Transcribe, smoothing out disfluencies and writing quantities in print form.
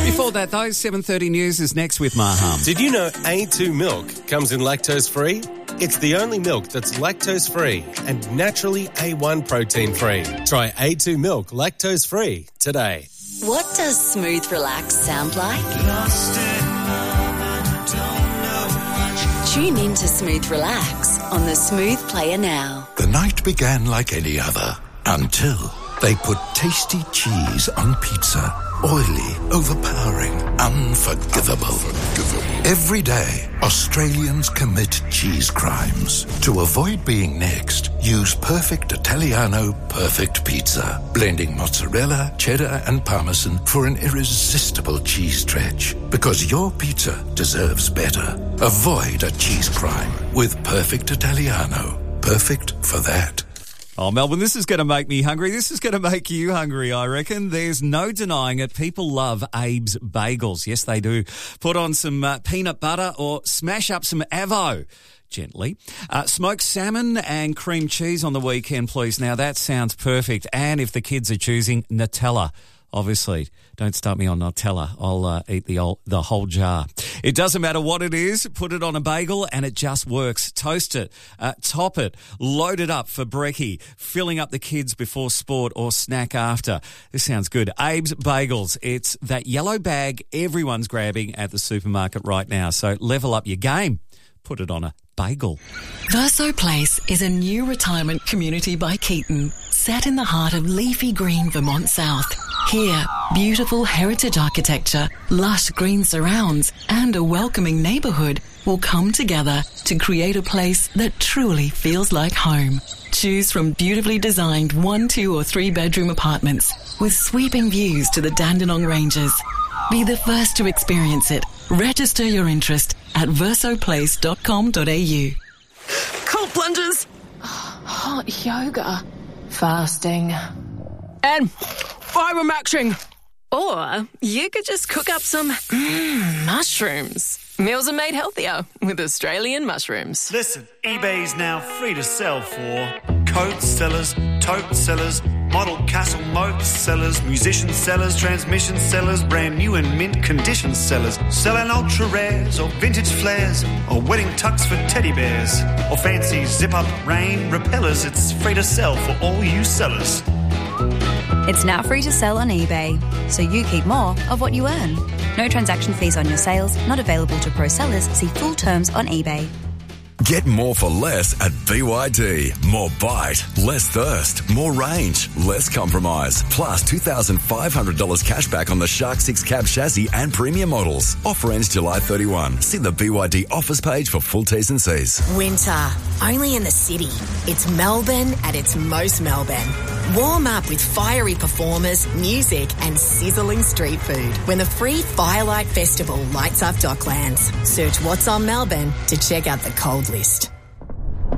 Before that, though, 7:30 News is next with Maham. Did you know A2 milk comes in lactose-free? It's the only milk that's lactose-free and naturally A1 protein-free. Try A2 milk lactose-free today. What does smooth relax sound like? Tune in to Smooth Relax on the Smooth Player now. The night began like any other until they put tasty cheese on pizza. Oily, overpowering, unforgivable. Every day, Australians commit cheese crimes. To avoid being next, use Perfect Italiano Perfect Pizza, blending mozzarella, cheddar and parmesan for an irresistible cheese stretch. Because your pizza deserves better. Avoid a cheese crime with Perfect Italiano. Perfect for that. Oh, Melbourne, this is going to make me hungry. This is going to make you hungry, I reckon. There's no denying it. People love Abe's Bagels. Yes, they do. Put on some peanut butter or smash up some avo. Gently. Smoked salmon and cream cheese on the weekend, please. Now, that sounds perfect. And if the kids are choosing Nutella, obviously, don't start me on Nutella. I'll eat the whole jar. It doesn't matter what it is. Put it on a bagel and it just works. Toast it, top it, load it up for brekkie, filling up the kids before sport or snack after. This sounds good. Abe's Bagels. It's that yellow bag everyone's grabbing at the supermarket right now. So level up your game. Put it on a bagel. Verso Place is a new retirement community by Keaton, set in the heart of leafy green Vermont South. Here, beautiful heritage architecture, lush green surrounds, and a welcoming neighbourhood will come together to create a place that truly feels like home. Choose from beautifully designed 1, 2 or 3 bedroom apartments with sweeping views to the Dandenong Ranges. Be the first to experience it. Register your interest at versoplace.com.au. Cold plunges. Hot yoga. Fasting. And fibre-maxing. Or you could just cook up some mushrooms. Meals are made healthier with Australian mushrooms. Listen, eBay's now free to sell for coat sellers, tote sellers, model castle moat sellers, musician sellers, transmission sellers, brand new and mint condition sellers, selling ultra rares or vintage flares or wedding tux for teddy bears or fancy zip-up rain repellers. It's free to sell for all you sellers. It's now free to sell on eBay, so you keep more of what you earn. No transaction fees on your sales, not available to pro sellers. See full terms on eBay. Get more for less at BYD. More bite, less thirst, more range, less compromise. Plus $2,500 cash back on the Shark 6 cab chassis and premium models. Offer ends July 31. See the BYD offers page for full T's and C's. Winter, only in the city. It's Melbourne at its most Melbourne. Warm up with fiery performers, music and sizzling street food when the free Firelight Festival lights up Docklands. Search What's on Melbourne to check out the cold list.